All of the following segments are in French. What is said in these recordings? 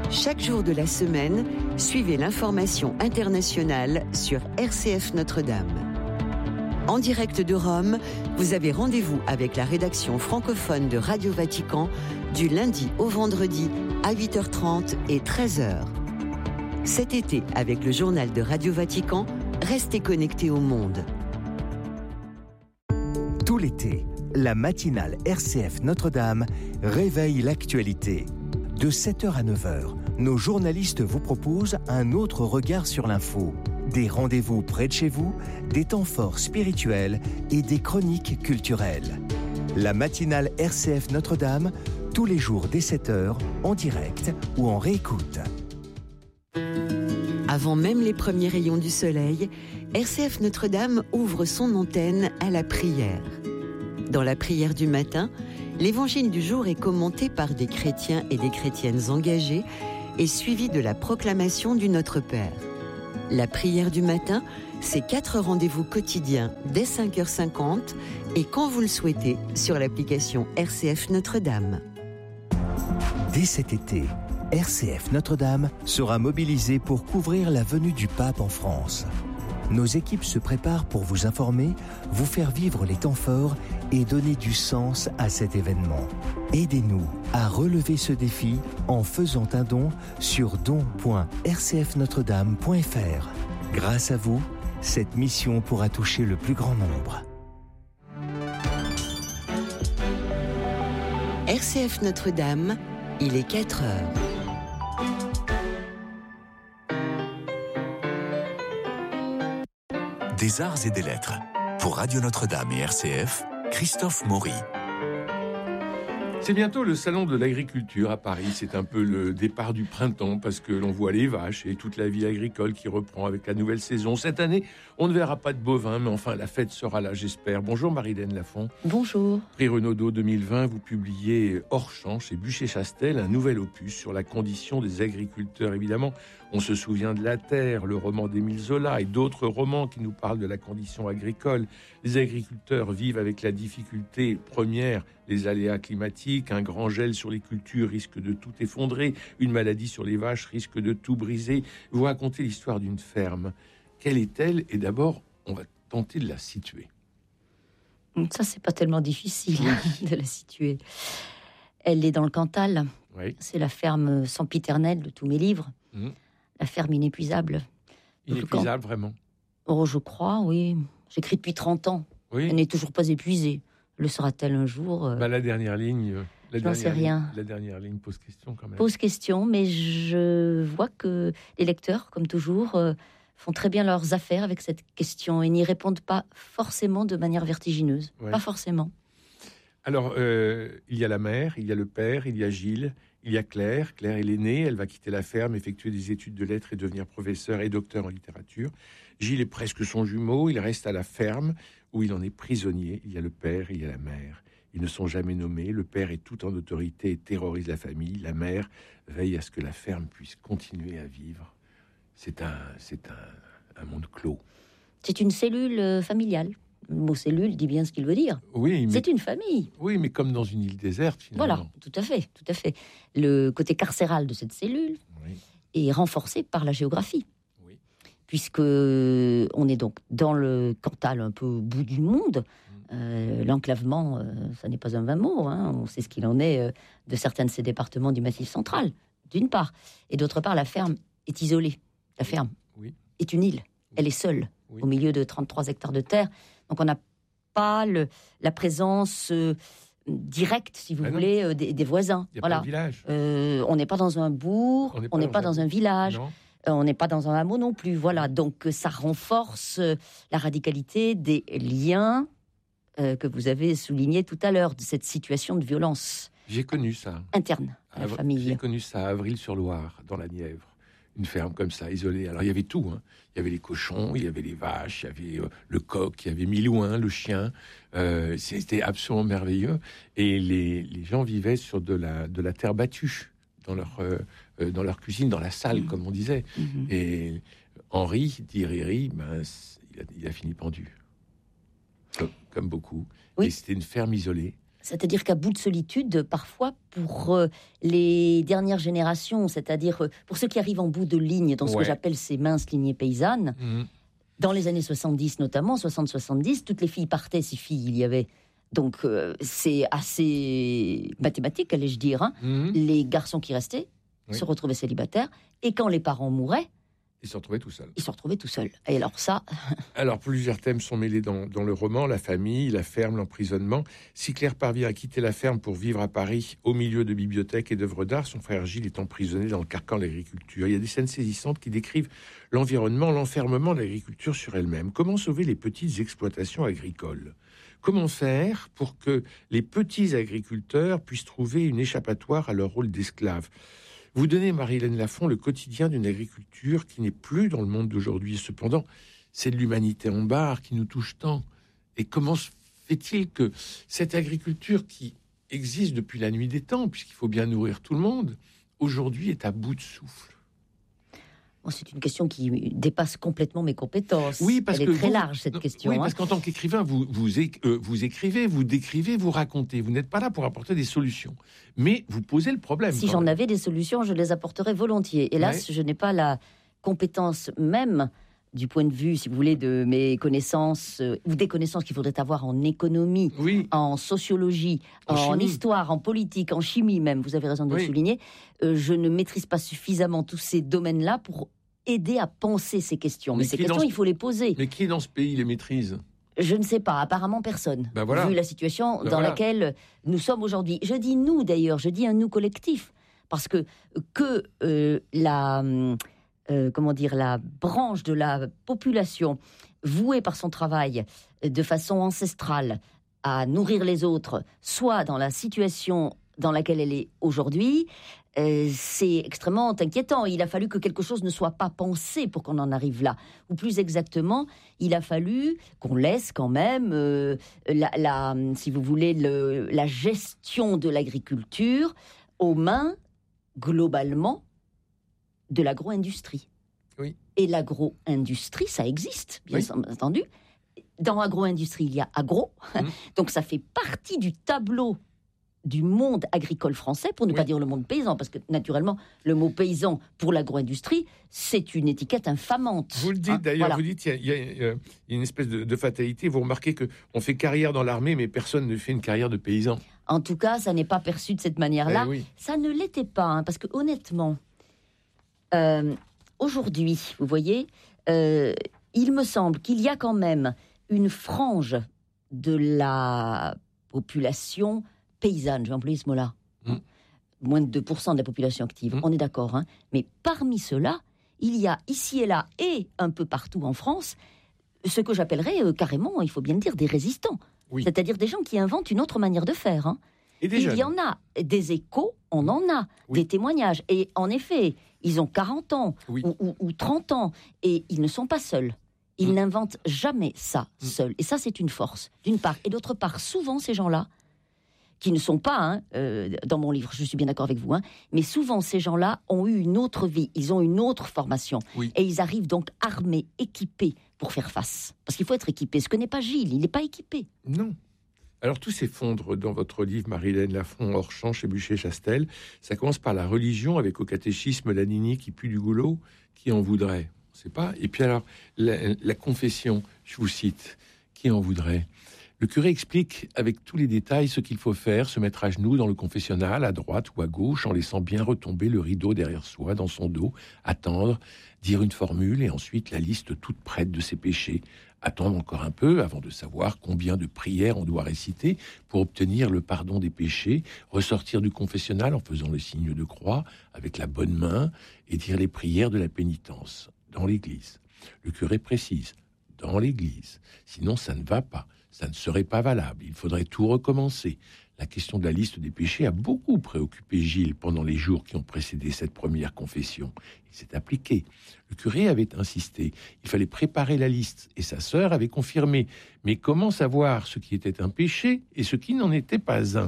Chaque jour de la semaine, suivez l'information internationale sur RCF Notre-Dame. En direct de Rome, vous avez rendez-vous avec la rédaction francophone de Radio Vatican du lundi au vendredi à 8h30 et 13h. Cet été, avec le journal de Radio Vatican, restez connectés au monde. Tout l'été, la matinale RCF Notre-Dame réveille l'actualité. De 7h à 9h, nos journalistes vous proposent un autre regard sur l'info. Des rendez-vous près de chez vous, des temps forts spirituels et des chroniques culturelles. La matinale RCF Notre-Dame, tous les jours dès 7h, en direct ou en réécoute. Avant même les premiers rayons du soleil, RCF Notre-Dame ouvre son antenne à la prière. Dans la prière du matin, l'évangile du jour est commenté par des chrétiens et des chrétiennes engagés et suivi de la proclamation du Notre Père. La prière du matin, c'est 4 rendez-vous quotidiens dès 5h50 et quand vous le souhaitez sur l'application RCF Notre-Dame. Dès cet été, RCF Notre-Dame sera mobilisée pour couvrir la venue du pape en France. Nos équipes se préparent pour vous informer, vous faire vivre les temps forts et donner du sens à cet événement. Aidez-nous à relever ce défi en faisant un don sur don.rcfnotredame.fr. Grâce à vous, cette mission pourra toucher le plus grand nombre. RCF Notre-Dame, il est 4h. Des arts et des lettres. Pour Radio Notre-Dame et RCF, Christophe Maury. C'est bientôt le salon de l'agriculture à Paris. C'est un peu le départ du printemps parce que l'on voit les vaches et toute la vie agricole qui reprend avec la nouvelle saison. Cette année, on ne verra pas de bovins, mais enfin, la fête sera là, j'espère. Bonjour Marie-Hélène Lafont. Bonjour. Prix Renaudot 2020, vous publiez Hors champ chez Bûcher-Chastel, un nouvel opus sur la condition des agriculteurs. Évidemment, on se souvient de La Terre, le roman d'Émile Zola et d'autres romans qui nous parlent de la condition agricole. Les agriculteurs vivent avec la difficulté première, les aléas climatiques, un grand gel sur les cultures risque de tout effondrer, une maladie sur les vaches risque de tout briser. Vous racontez l'histoire d'une ferme. Quelle est-elle ? Et d'abord, on va tenter de la situer. Ça, c'est pas tellement difficile de la situer. Elle est dans le Cantal. Oui. C'est la ferme sempiternelle de tous mes livres. La ferme inépuisable. Inépuisable, vraiment ? Oh, je crois, oui. J'écris depuis 30 ans. Oui. Elle n'est toujours pas épuisée. Le sera-t-elle un jour La dernière ligne... J'en sais rien. La dernière ligne pose question quand même. Pose question, mais je vois que les lecteurs, comme toujours, font très bien leurs affaires avec cette question et n'y répondent pas forcément de manière vertigineuse. Ouais. Pas forcément. Alors, il y a la mère, il y a le père, il y a Gilles, il y a Claire. Claire est l'aînée, elle va quitter la ferme, effectuer des études de lettres et devenir professeur et docteur en littérature. Gilles est presque son jumeau, il reste à la ferme où il en est prisonnier. Il y a le père, il y a la mère. Ils ne sont jamais nommés. Le père est tout en autorité et terrorise la famille. La mère veille à ce que la ferme puisse continuer à vivre. C'est un monde clos. C'est une cellule familiale. Le mot cellule dit bien ce qu'il veut dire. Oui, mais... C'est une famille. Oui, mais comme dans une île déserte, finalement. Voilà, tout à fait, tout à fait. Le côté carcéral de cette cellule est renforcé par la géographie. Oui. Puisque on est donc dans le Cantal, un peu au bout du monde. L'enclavement, ça n'est pas un vain mot. On sait ce qu'il en est de certains de ces départements du Massif central, d'une part. Et d'autre part, la ferme est isolée. La ferme est une île. Elle est seule, au milieu de 33 hectares de terre. Donc on n'a pas la présence directe, si vous voulez, des voisins. Il n'y a pas de village. On n'est pas dans un bourg, on n'est pas dans un village. Non. On n'est pas dans un hameau non plus. Voilà. Donc ça renforce la radicalité des liens que vous avez souligné tout à l'heure, de cette situation de violence. J'ai connu ça. Interne à la famille. J'ai connu ça à Avril-sur-Loire, dans la Nièvre. Une ferme comme ça, isolée. Alors, il y avait tout. Il y avait les cochons, il y avait les vaches, il y avait le coq, il y avait Milouin, le chien. C'était absolument merveilleux. Et les gens vivaient sur de la terre battue dans leur cuisine, dans la salle, comme on disait. Et Henri, dit Riri, il a fini pendu. Comme beaucoup. Oui. Et c'était une ferme isolée. C'est-à-dire qu'à bout de solitude, parfois, pour les dernières générations, c'est-à-dire pour ceux qui arrivent en bout de ligne, dans ce que j'appelle ces minces lignées paysannes, dans les années 70 notamment, 60-70, toutes les filles partaient, 6 filles il y avait. Donc c'est assez mathématique, allais-je dire. Hein. Les garçons qui restaient se retrouvaient célibataires, et quand les parents mouraient, ils se retrouvaient tout seuls. Et alors ça... Alors, plusieurs thèmes sont mêlés dans le roman, la famille, la ferme, l'emprisonnement. Si Claire parvient à quitter la ferme pour vivre à Paris, au milieu de bibliothèques et d'œuvres d'art, son frère Gilles est emprisonné dans le carcan de l'agriculture. Il y a des scènes saisissantes qui décrivent l'environnement, l'enfermement de l'agriculture sur elle-même. Comment sauver les petites exploitations agricoles ? Comment faire pour que les petits agriculteurs puissent trouver une échappatoire à leur rôle d'esclaves ? Vous donnez, Marie-Hélène Lafont, le quotidien d'une agriculture qui n'est plus dans le monde d'aujourd'hui. Cependant, c'est de l'humanité en barre qui nous touche tant. Et comment fait-il que cette agriculture qui existe depuis la nuit des temps, puisqu'il faut bien nourrir tout le monde, aujourd'hui est à bout de souffle ? Bon, c'est une question qui dépasse complètement mes compétences. Oui, parce Elle que est très large, cette question. Oui, parce qu'en tant qu'écrivain, vous écrivez, vous décrivez, vous racontez. Vous n'êtes pas là pour apporter des solutions. Mais vous posez le problème. Si j'en avais des solutions, je les apporterais volontiers. Hélas, je n'ai pas la compétence même du point de vue, si vous voulez, de mes connaissances, ou des connaissances qu'il faudrait avoir en économie, en sociologie, en histoire, en politique, en chimie même, vous avez raison de le souligner. Je ne maîtrise pas suffisamment tous ces domaines-là pour aider à penser ces questions. Mais ces questions, il faut les poser. Mais qui dans ce pays les maîtrise ? Je ne sais pas, apparemment personne, vu la situation dans laquelle nous sommes aujourd'hui. Je dis nous d'ailleurs, je dis un nous collectif, parce que la branche de la population vouée par son travail de façon ancestrale à nourrir les autres, soit dans la situation dans laquelle elle est aujourd'hui, c'est extrêmement inquiétant. Il a fallu que quelque chose ne soit pas pensé pour qu'on en arrive là. Ou plus exactement, il a fallu qu'on laisse quand même, si vous voulez, la gestion de l'agriculture aux mains, globalement, de l'agro-industrie. Oui. Et l'agro-industrie, ça existe, bien entendu. Dans agro-industrie, il y a agro. Donc ça fait partie du tableau du monde agricole français, pour ne pas dire le monde paysan, parce que naturellement, le mot paysan pour l'agro-industrie, c'est une étiquette infamante. Vous le dites d'ailleurs, vous dites il y a une espèce de fatalité. Vous remarquez qu'on fait carrière dans l'armée, mais personne ne fait une carrière de paysan. En tout cas, ça n'est pas perçu de cette manière-là. Ça ne l'était pas, parce que honnêtement, aujourd'hui, vous voyez, il me semble qu'il y a quand même une frange de la population paysanne, je vais employer ce mot-là. Moins de 2% de la population active, on est d'accord. Hein, mais parmi ceux-là, il y a ici et là, et un peu partout en France, ce que j'appellerais carrément, il faut bien le dire, des résistants. C'est-à-dire des gens qui inventent une autre manière de faire. Hein. Et il y en a des échos, on en a, des témoignages. Et en effet, ils ont 40 ans ou 30 ans, et ils ne sont pas seuls. Ils n'inventent jamais ça seuls. Et ça, c'est une force, d'une part. Et d'autre part, souvent, ces gens-là, qui ne sont pas, dans mon livre, je suis bien d'accord avec vous, mais souvent, ces gens-là ont eu une autre vie, ils ont une autre formation. Et ils arrivent donc armés, équipés pour faire face. Parce qu'il faut être équipé, ce que n'est pas Gilles, il n'est pas équipé. Non. Alors, tout s'effondre dans votre livre, Marie-Hélène Lafont, hors champ, chez Buchet-Chastel. Ça commence par la religion, avec au catéchisme la nini qui pue du goulot, qui en voudrait. On ne sait pas. Et puis alors, la confession, je vous cite, qui en voudrait ? Le curé explique avec tous les détails ce qu'il faut faire, se mettre à genoux dans le confessionnal, à droite ou à gauche, en laissant bien retomber le rideau derrière soi, dans son dos, attendre, dire une formule et ensuite la liste toute prête de ses péchés. Attendre encore un peu avant de savoir combien de prières on doit réciter pour obtenir le pardon des péchés, ressortir du confessionnal en faisant le signe de croix avec la bonne main et dire les prières de la pénitence dans l'église. Le curé précise, dans l'église, sinon ça ne va pas. Ça ne serait pas valable, il faudrait tout recommencer. La question de la liste des péchés a beaucoup préoccupé Gilles pendant les jours qui ont précédé cette première confession. Il s'est appliqué. Le curé avait insisté, il fallait préparer la liste, et sa sœur avait confirmé. Mais comment savoir ce qui était un péché et ce qui n'en était pas un ?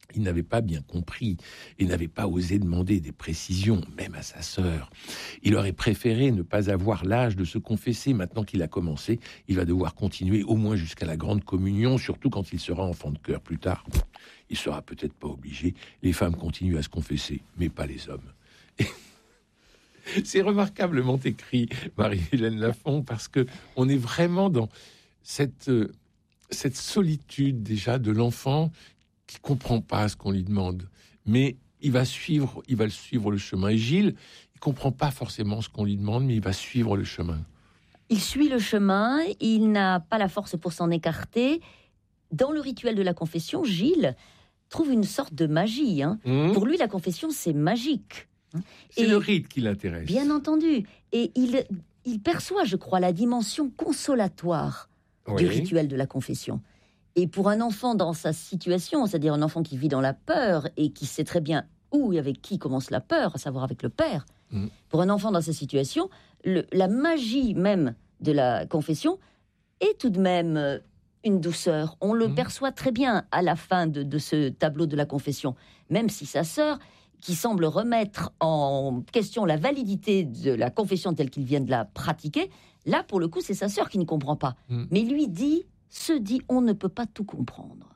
Il n'avait pas bien compris et n'avait pas osé demander des précisions, même à sa sœur. Il aurait préféré ne pas avoir l'âge de se confesser. Maintenant qu'il a commencé, il va devoir continuer au moins jusqu'à la grande communion, surtout quand il sera enfant de cœur plus tard. Il sera peut-être pas obligé. Les femmes continuent à se confesser, mais pas les hommes. Et c'est remarquablement écrit, Marie-Hélène Lafont, parce que on est vraiment dans cette solitude déjà de l'enfant qui comprend pas ce qu'on lui demande, mais il va suivre le chemin. Et Gilles, il comprend pas forcément ce qu'on lui demande, mais il va suivre le chemin. Il suit le chemin, il n'a pas la force pour s'en écarter. Dans le rituel de la confession, Gilles trouve une sorte de magie. Pour lui, la confession, c'est magique. C'est le rite qui l'intéresse. Bien entendu. Et il perçoit, je crois, la dimension consolatoire du rituel de la confession. Et pour un enfant dans sa situation, c'est-à-dire un enfant qui vit dans la peur et qui sait très bien où et avec qui commence la peur, à savoir avec le père, pour un enfant dans sa situation, la magie même de la confession est tout de même une douceur. On le perçoit très bien à la fin de ce tableau de la confession, même si sa sœur, qui semble remettre en question la validité de la confession telle qu'il vient de la pratiquer, là, pour le coup, c'est sa sœur qui ne comprend pas. Mais lui se dit, on ne peut pas tout comprendre.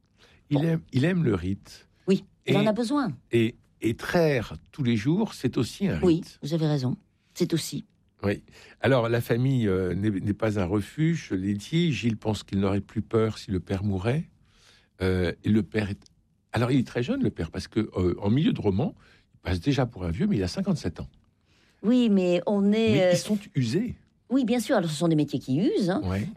Il aime le rite. Oui, il en a besoin. Et traire tous les jours, c'est aussi un rite. Oui, vous avez raison. C'est aussi. Oui. Alors, la famille n'est pas un refuge, je l'ai dit. Gilles pense qu'il n'aurait plus peur si le père mourait. Et le père est... Alors, il est très jeune, le père, parce que en milieu de roman, il passe déjà pour un vieux, mais il a 57 ans. Oui, mais on est... Mais ils sont usés. Oui, bien sûr. Alors, ce sont des métiers qui usent.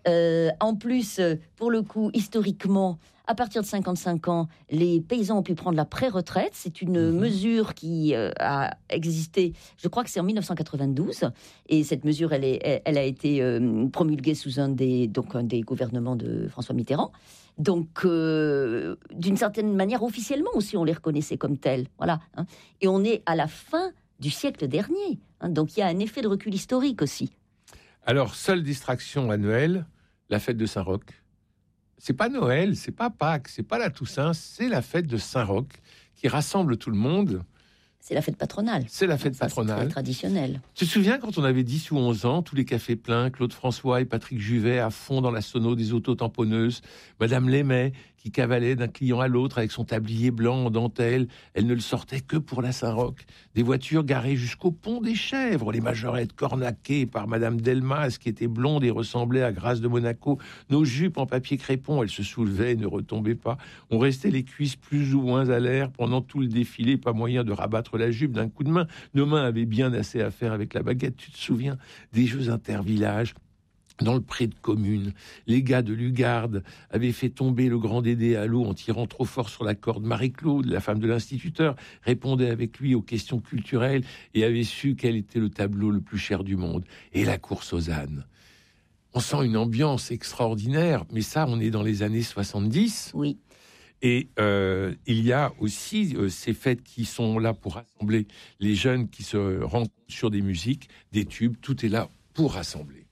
En plus, pour le coup, historiquement, à partir de 55 ans, les paysans ont pu prendre la pré-retraite. C'est une mesure qui a existé, je crois que c'est en 1992. Et cette mesure, elle a été promulguée sous un des gouvernements de François Mitterrand. Donc, d'une certaine manière, officiellement aussi, on les reconnaissait comme tels. Voilà. Et on est à la fin du siècle dernier. Donc, il y a un effet de recul historique aussi. Alors, seule distraction à Noël, la fête de Saint-Roch. C'est pas Noël, c'est pas Pâques, c'est pas la Toussaint, c'est la fête de Saint-Roch qui rassemble tout le monde. C'est la fête patronale. C'est la fête patronale. C'est très traditionnel. Tu te souviens quand on avait 10 ou 11 ans, tous les cafés pleins, Claude François et Patrick Juvet à fond dans la sono des auto-tamponneuses, Madame Lémet qui cavalait d'un client à l'autre avec son tablier blanc en dentelle, elle ne le sortait que pour la Saint-Roch. Des voitures garées jusqu'au pont des Chèvres, les majorettes cornaquées par Madame Delmas qui était blonde et ressemblait à Grâce de Monaco, nos jupes en papier crépon, elles se soulevaient et ne retombaient pas. On restait les cuisses plus ou moins à l'air pendant tout le défilé, pas moyen de rabattre la jupe d'un coup de main. Nos mains avaient bien assez à faire avec la baguette. Tu te souviens des jeux intervillages dans le pré de commune? Les gars de Lugarde avaient fait tomber le grand Dédé à l'eau en tirant trop fort sur la corde. Marie-Claude, la femme de l'instituteur, répondait avec lui aux questions culturelles et avait su quel était le tableau le plus cher du monde. Et la course aux ânes. On sent une ambiance extraordinaire, mais ça, on est dans les années 70. Oui. Et il y a aussi ces fêtes qui sont là pour rassembler les jeunes qui se rencontrent sur des musiques, des tubes, tout est là pour rassembler.